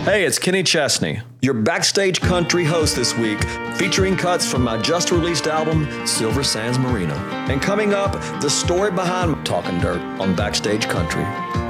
Hey, it's Kenny Chesney, your Backstage Country host this week, featuring cuts from my just-released album, Silver Sands Marina. And coming up, the story behind Talking Dirt on Backstage Country.